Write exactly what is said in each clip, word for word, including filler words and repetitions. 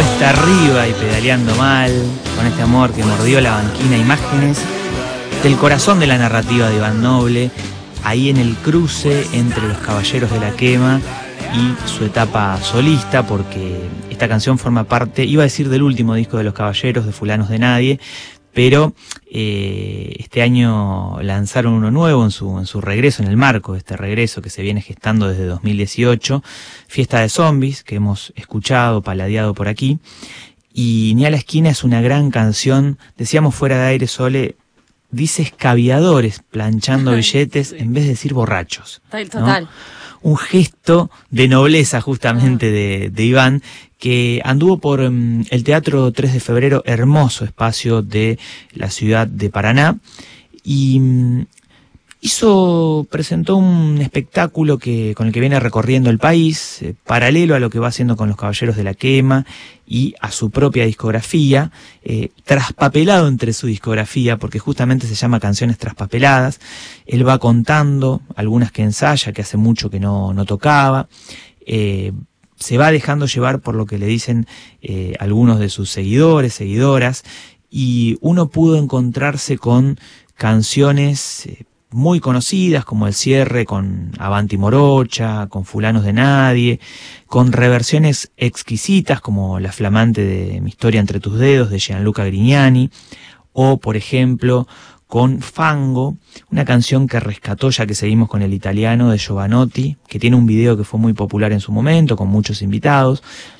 cuesta arriba y pedaleando mal, con este amor que mordió la banquina, imágenes del corazón de la narrativa de Iván Noble, ahí en el cruce entre Los Caballeros de la Quema y su etapa solista, porque esta canción forma parte, iba a decir del último disco de Los Caballeros, de Fulanos de Nadie, pero eh, este año lanzaron uno nuevo en su, en su regreso, en el marco de este regreso que se viene gestando desde dos mil dieciocho, Fiesta de Zombies, que hemos escuchado, paladeado por aquí, y Ni a la esquina es una gran canción, decíamos fuera de aire, Sole, dice escabiadores planchando billetes en vez de decir borrachos, ¿no? Total. Un gesto de nobleza justamente de, de Iván, que anduvo por um, el Teatro tres de febrero, hermoso espacio de la ciudad de Paraná, y um, hizo, presentó un espectáculo que con el que viene recorriendo el país, eh, paralelo a lo que va haciendo con Los Caballeros de la Quema y a su propia discografía, eh, traspapelado entre su discografía, porque justamente se llama Canciones Traspapeladas. Él va contando algunas que ensaya, que hace mucho que no, no tocaba, eh, se va dejando llevar por lo que le dicen eh, algunos de sus seguidores, seguidoras, y uno pudo encontrarse con canciones eh, muy conocidas, como el cierre con Avanti Morocha, con Fulanos de Nadie, con reversiones exquisitas como La flamante de Mi historia entre tus dedos de Gianluca Grignani, o por ejemplo con Fango, una canción que rescató, ya que seguimos con el italiano, de Giovanotti, que tiene un video que fue muy popular en su momento, con muchos invitados,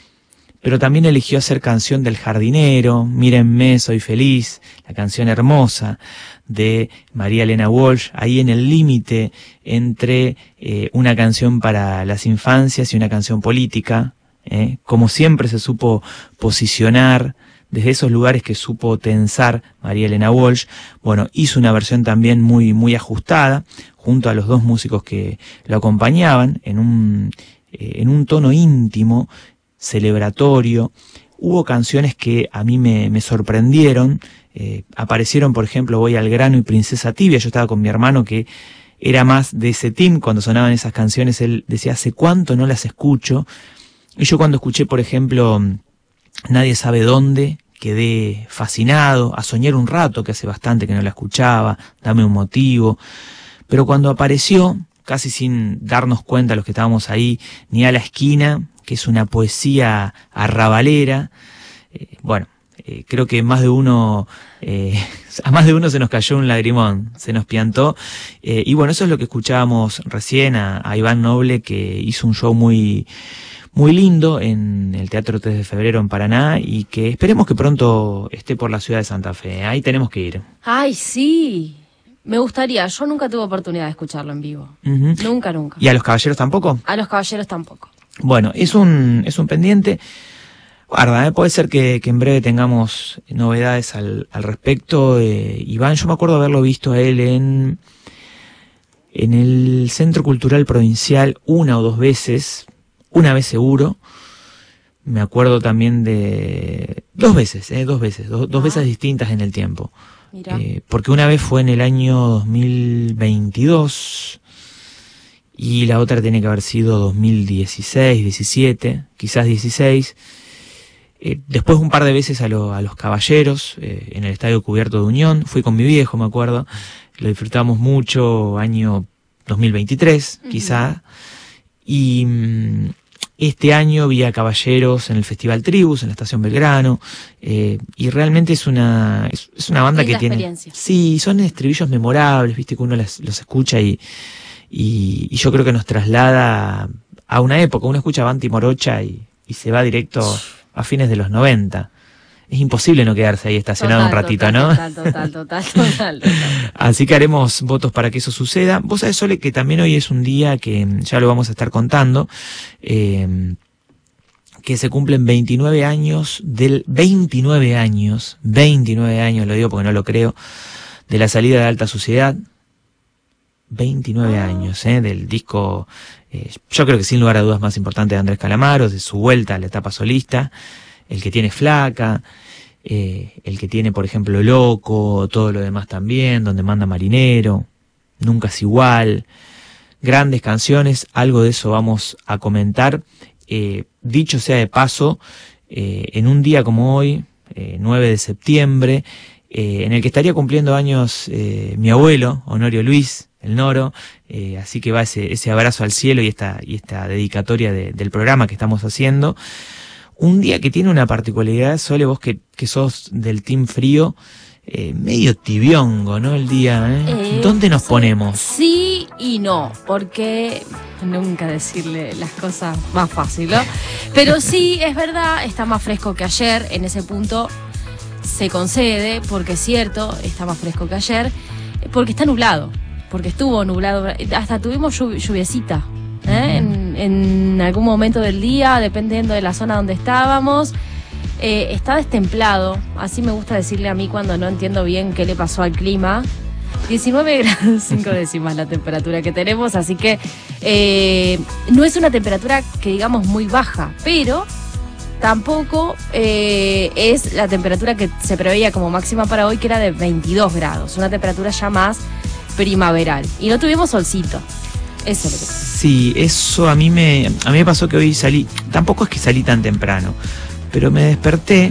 pero también eligió hacer canción del Jardinero, Mírenme, soy feliz, la canción hermosa de María Elena Walsh, ahí en el límite entre eh, una canción para las infancias y una canción política, eh, como siempre se supo posicionar desde esos lugares que supo tensar María Elena Walsh. Bueno, hizo una versión también muy, muy ajustada, junto a los dos músicos que lo acompañaban, en un, eh, en un tono íntimo, celebratorio. Hubo canciones que a mí me, me sorprendieron, eh, aparecieron por ejemplo Voy al grano y Princesa Tibia. Yo estaba con mi hermano que era más de ese team cuando sonaban esas canciones, él decía hace cuánto no las escucho, y yo cuando escuché por ejemplo Nadie sabe dónde, quedé fascinado, A soñar un rato, que hace bastante que no la escuchaba, Dame un motivo, pero cuando apareció, casi sin darnos cuenta los que estábamos ahí, Ni a la esquina, que es una poesía arrabalera, eh, bueno, eh, creo que más de uno, eh, a más de uno se nos cayó un lagrimón, se nos piantó, eh, y bueno, eso es lo que escuchábamos recién a, a Iván Noble, que hizo un show muy, muy lindo en el Teatro tres de febrero en Paraná, y que esperemos que pronto esté por la ciudad de Santa Fe, ahí tenemos que ir. ¡Ay, sí! Me gustaría, yo nunca tuve oportunidad de escucharlo en vivo. Uh-huh. Nunca, nunca. ¿Y a Los Caballeros tampoco? A Los Caballeros tampoco. Bueno, es un, es un pendiente. Guarda, ¿eh? Puede ser que, que en breve tengamos novedades al, al respecto. Eh, Iván, yo me acuerdo haberlo visto a él en, en el Centro Cultural Provincial una o dos veces, una vez seguro. Me acuerdo también de... Dos veces, eh, dos veces, do, dos ah. veces distintas en el tiempo. Eh, porque una vez fue en el año dos mil veintidós y la otra tiene que haber sido dos mil dieciséis, diecisiete, quizás dieciséis. Eh, después un par de veces a, lo, a Los Caballeros, eh, en el Estadio Cubierto de Unión. Fui con mi viejo, me acuerdo. Lo disfrutamos mucho, año dos mil veintitrés, uh-huh. quizá. Y mmm, este año vi a Caballeros en el Festival Tribus, en la Estación Belgrano, eh, y realmente es una es, es una banda que tiene... experiencia. Sí, son estribillos memorables, viste, que uno las, los escucha y, y, y yo creo que nos traslada a una época. Uno escucha Avanti Morocha y, y se va directo a fines de los noventa. Es imposible no quedarse ahí estacionado total, un ratito, total, ¿no? Total, total, total, total, total. Así que haremos votos para que eso suceda. Vos sabés, Sole, que también hoy es un día que ya lo vamos a estar contando, eh, que se cumplen veintinueve años del, veintinueve años, veintinueve años, lo digo porque no lo creo, de la salida de Alta Suciedad. veintinueve años, eh, del disco, eh, yo creo que sin lugar a dudas más importante de Andrés Calamaro, de su vuelta a la etapa solista. El que tiene Flaca, eh, el que tiene, por ejemplo, Loco, todo lo demás también, Donde manda Marinero, Nunca es igual, grandes canciones, algo de eso vamos a comentar. Eh, dicho sea de paso, eh, en un día como hoy, eh, nueve de septiembre, eh, en el que estaría cumpliendo años eh, mi abuelo, Honorio Luis, el Noro, eh, así que va ese, ese abrazo al cielo y esta, y esta dedicatoria de, del programa que estamos haciendo. Un día que tiene una particularidad, Sole, vos que, que sos del team frío, eh, medio tibiongo, ¿no? El día, ¿eh? eh ¿Dónde nos ponemos? Sí y no, porque nunca decirle las cosas más fácil, ¿no? Pero sí, es verdad, está más fresco que ayer, en ese punto se concede, porque es cierto, está más fresco que ayer, porque está nublado, porque estuvo nublado, hasta tuvimos lluv lluviecita, ¿eh? en, en algún momento del día, dependiendo de la zona donde estábamos. Eh, está destemplado, así me gusta decirle a mí cuando no entiendo bien qué le pasó al clima. diecinueve grados cinco décimas la temperatura que tenemos, así que eh, no es una temperatura que digamos muy baja, pero tampoco eh, es la temperatura que se preveía como máxima para hoy, que era de veintidós grados, una temperatura ya más primaveral. Y no tuvimos solcito. Eso es lo que pasa. Sí, eso a mí me a mí me pasó que hoy salí, tampoco es que salí tan temprano, pero me desperté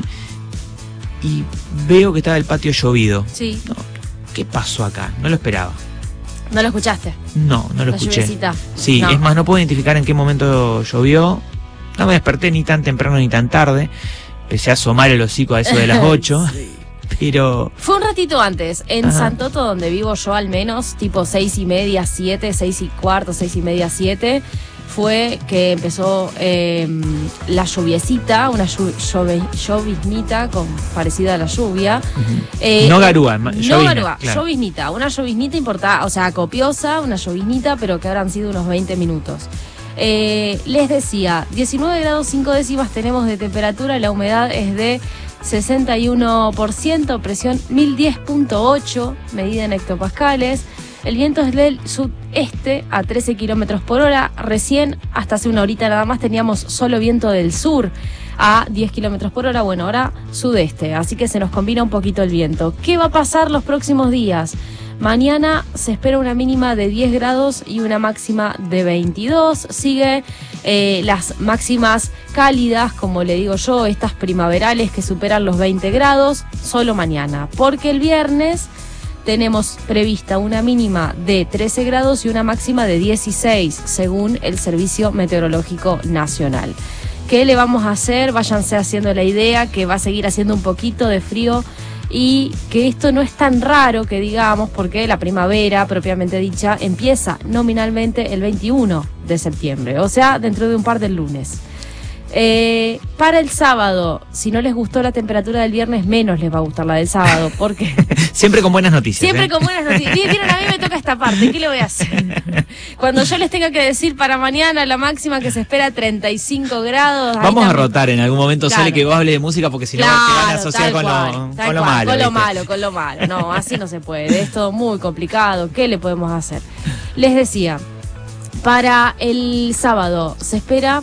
y veo que estaba el patio llovido. Sí. No, ¿qué pasó acá? No lo esperaba. ¿No lo escuchaste? No, no lo La escuché. Lluviecita. Sí, no. Es más, no puedo identificar en qué momento llovió. No me desperté ni tan temprano ni tan tarde. Empecé a asomar el hocico a eso de las ocho. Sí. Pero... Fue un ratito antes, en Ajá. Santoto, donde vivo yo al menos, tipo seis y media, siete, seis y cuarto, seis y media, siete, fue que empezó eh, la lluviecita, una lloviznita con, parecida a la lluvia. Uh-huh. eh, no garúa, no llovizna, garúa, claro. lloviznita, una lloviznita importada, o sea, copiosa, una lloviznita, pero que habrán sido unos veinte minutos. Eh, les decía, diecinueve grados cinco décimas tenemos de temperatura, la humedad es de sesenta y uno por ciento, presión mil diez punto ocho, medida en hectopascales. El viento es del sudeste a trece kilómetros por hora. Recién, hasta hace una horita nada más, teníamos solo viento del sur a diez kilómetros por hora. Bueno, ahora sudeste, así que se nos combina un poquito el viento. ¿Qué va a pasar los próximos días? Mañana se espera una mínima de diez grados y una máxima de veintidós. Sigue eh, las máximas cálidas, como le digo yo, estas primaverales que superan los veinte grados, solo mañana. Porque el viernes tenemos prevista una mínima de trece grados y una máxima de dieciséis, según el Servicio Meteorológico Nacional. ¿Qué le vamos a hacer? Váyanse haciendo la idea que va a seguir haciendo un poquito de frío y que esto no es tan raro que digamos, porque la primavera propiamente dicha empieza nominalmente el veintiuno de septiembre, o sea, dentro de un par de lunes. Eh, para el sábado, si no les gustó la temperatura del viernes, menos les va a gustar la del sábado, porque... Siempre con buenas noticias. Siempre ¿eh? con buenas noticias. Miren, a mí me toca esta parte, ¿qué le voy a hacer? Cuando yo les tenga que decir para mañana la máxima que se espera treinta y cinco grados... Vamos a rotar en algún momento, claro. Sale que vos hable de música, porque si no claro, te van a asociar con, cual, lo, con cual, lo malo. Con ¿viste? lo malo, con lo malo. No, así no se puede. Es todo muy complicado. ¿Qué le podemos hacer? Les decía, para el sábado se espera...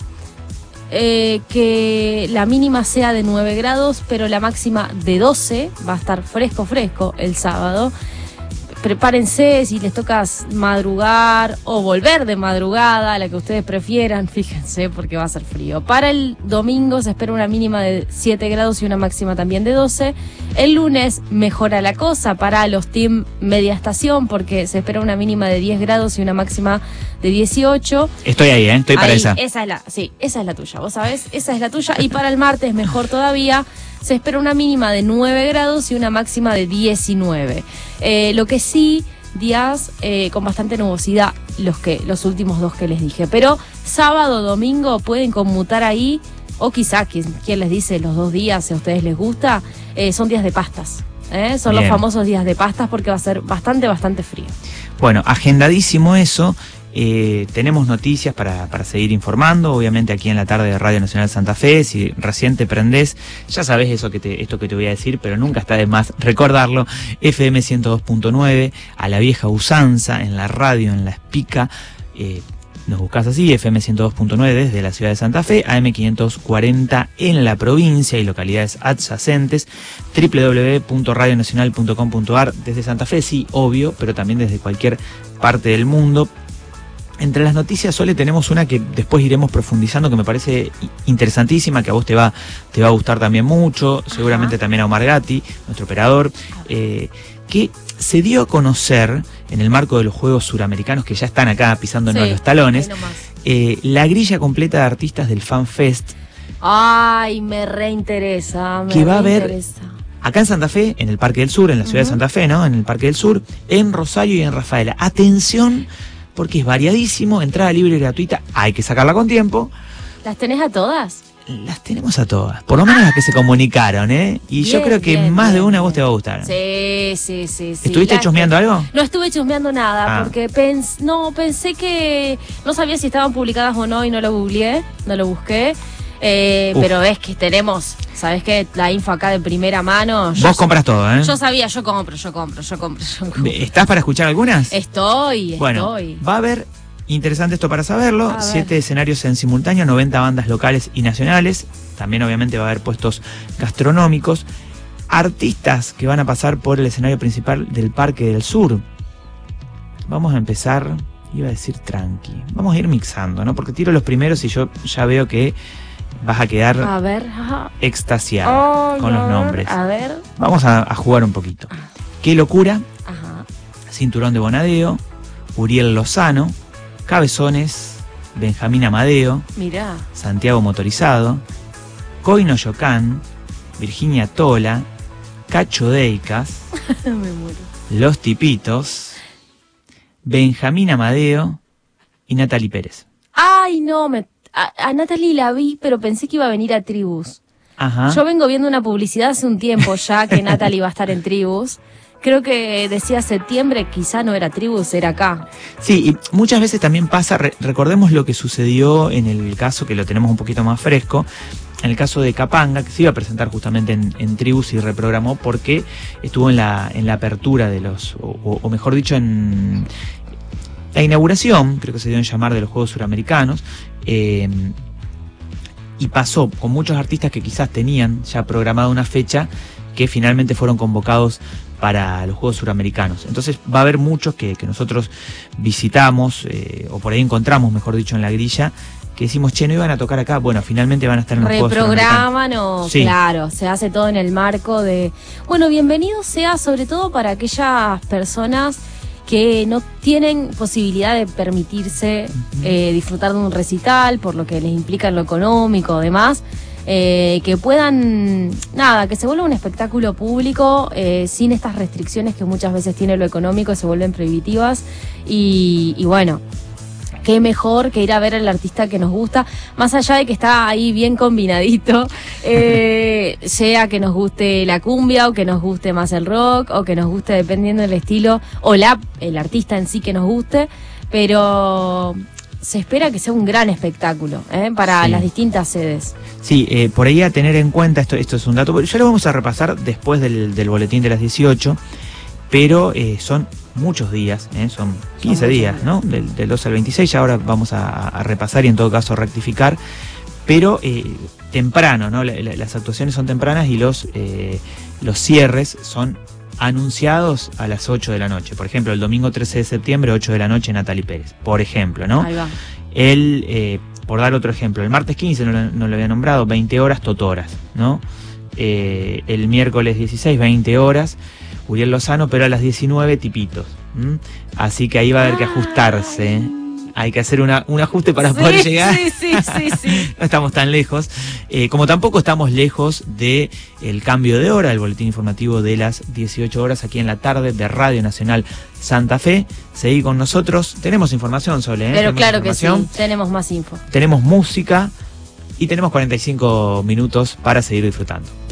Eh, que la mínima sea de nueve grados, pero la máxima de doce, va a estar fresco, fresco el sábado. Prepárense si les toca madrugar o volver de madrugada, la que ustedes prefieran, fíjense, porque va a ser frío. Para el domingo se espera una mínima de siete grados y una máxima también de doce. El lunes mejora la cosa para los team media estación, porque se espera una mínima de diez grados y una máxima de dieciocho. Estoy ahí, ¿eh? Estoy para ahí, esa. Esa es la, sí, esa es la tuya, vos sabés, esa es la tuya. Y para el martes mejor todavía. Se espera una mínima de nueve grados y una máxima de diecinueve. Eh, lo que sí, días eh, con bastante nubosidad, los, que, los últimos dos que les dije. Pero sábado, domingo pueden conmutar ahí, o quizá quien, quien les dice los dos días, si a ustedes les gusta, eh, son días de pastas. ¿eh? Son Bien. Los famosos días de pastas, porque va a ser bastante, bastante frío. Bueno, agendadísimo eso. Eh, tenemos noticias para, para seguir informando, obviamente aquí en la tarde de Radio Nacional Santa Fe. Si recién te prendés, ya sabés eso que te, esto que te voy a decir, pero nunca está de más recordarlo. F M ciento dos punto nueve, a la vieja usanza, en la radio, en la espica. Eh, nos buscás así, F M ciento dos punto nueve desde la ciudad de Santa Fe, A M quinientos cuarenta en la provincia y localidades adyacentes, doble u doble u doble u punto radio nacional punto com punto a r desde Santa Fe, sí, obvio, pero también desde cualquier parte del mundo. Entre las noticias, Sole, tenemos una que después iremos profundizando, que me parece interesantísima, que a vos te va, te va a gustar también mucho, seguramente Ajá. también a Omar Gatti, nuestro operador, eh, que se dio a conocer en el marco de los Juegos Suramericanos, que ya están acá pisándonos sí, los talones, eh, la grilla completa de artistas del Fan Fest. Ay, me reinteresa, me que va a haber reinteresa. Acá en Santa Fe, en el Parque del Sur, en la ciudad uh-huh. de Santa Fe, ¿no? En el Parque del Sur, en Rosario y en Rafaela. Atención, porque es variadísimo, entrada libre y gratuita, hay que sacarla con tiempo. ¿Las tenés a todas? Las tenemos a todas, por lo menos ah. las que se comunicaron, ¿eh? Y bien, yo creo que bien, más bien, de una bien. a vos te va a gustar. Sí, sí, sí. sí. ¿Estuviste las chusmeando que... algo? No estuve chusmeando nada, ah. porque pens... no, pensé que... No sabía si estaban publicadas o no y no lo googleé, no lo busqué. Eh, pero es que tenemos, ¿sabes qué? La info acá de primera mano. Vos compras todo, ¿eh? Yo sabía, yo compro, yo compro, yo compro, yo compro. ¿Estás para escuchar algunas? Estoy, bueno, estoy. Va a haber, interesante esto para saberlo, siete escenarios en simultáneo, noventa bandas locales y nacionales. También obviamente va a haber puestos gastronómicos. Artistas que van a pasar por el escenario principal del Parque del Sur. Vamos a empezar, iba a decir tranqui. Vamos a ir mixando, ¿no? Porque tiro los primeros y yo ya veo que vas a quedar a ver, ajá. extasiada oh, con los nombres. A ver. Vamos a, a jugar un poquito. Qué locura. Ajá. Cinturón de Bonadeo. Uriel Lozano. Cabezones. Benjamín Amadeo. Mirá. Santiago Motorizado. Coino Yocán. Virginia Tola. Cacho Deicas. Me muero. Los Tipitos. Benjamín Amadeo. Y Natalie Pérez. Ay, no, me... A, a Natalie la vi, pero pensé que iba a venir a Tribus. Ajá. Yo vengo viendo una publicidad hace un tiempo ya que Natalie iba a estar en Tribus. Creo que decía septiembre, quizá no era Tribus, era acá. Sí, y muchas veces también pasa, re, recordemos lo que sucedió en el caso, que lo tenemos un poquito más fresco, en el caso de Capanga, que se iba a presentar justamente en, en Tribus y reprogramó porque estuvo en la, en la apertura de los, o, o mejor dicho, en la inauguración, creo que se dio en llamar, de los Juegos Suramericanos. Eh, y pasó con muchos artistas que quizás tenían ya programada una fecha que finalmente fueron convocados para los Juegos Suramericanos. Entonces va a haber muchos que, que nosotros visitamos, eh, o por ahí encontramos, mejor dicho, en la grilla, que decimos, che, no iban a tocar acá, bueno, finalmente van a estar en los Juegos Suramericanos. Reprograman o, sí. Claro, se hace todo en el marco de... Bueno, bienvenido sea sobre todo para aquellas personas que no tienen posibilidad de permitirse uh-huh. eh, disfrutar de un recital, por lo que les implica en lo económico, demás, eh, que puedan, nada, que se vuelva un espectáculo público eh, sin estas restricciones que muchas veces tiene lo económico, se vuelven prohibitivas y, y bueno, qué mejor que ir a ver al artista que nos gusta, más allá de que está ahí bien combinadito, eh, sea que nos guste la cumbia o que nos guste más el rock o que nos guste dependiendo del estilo o la, el artista en sí que nos guste, pero se espera que sea un gran espectáculo ¿eh? para sí. las distintas sedes. Sí, eh, por ahí a tener en cuenta, esto, esto es un dato, ya lo vamos a repasar después del, del boletín de las dieciocho, pero eh, son muchos días, ¿eh? son quince días, ¿no? Del, del dos al veintiséis, ahora vamos a, a repasar y en todo caso rectificar, pero eh, temprano, ¿no? La, la, las actuaciones son tempranas y los, eh, los cierres son anunciados a las ocho de la noche. Por ejemplo, el domingo trece de septiembre, ocho de la noche, Natalie Pérez, por ejemplo, ¿no? Ahí va. El, eh, por dar otro ejemplo, el martes quince, no, no lo había nombrado, veinte horas, Totoras, ¿no? Eh, el miércoles dieciséis, veinte horas, Uriel Lozano, pero a las diecinueve, Tipitos. ¿Mm? Así que ahí va a haber que ajustarse. Ay. Hay que hacer una, un ajuste para sí, poder llegar. Sí, sí, sí, sí. No estamos tan lejos. Eh, como tampoco estamos lejos del cambio de hora, el boletín informativo de las dieciocho horas aquí en la tarde de Radio Nacional Santa Fe. Seguí con nosotros. Tenemos información, Sole. ¿eh? Pero Tenemos claro que sí, tenemos más info. Tenemos música y tenemos cuarenta y cinco minutos para seguir disfrutando.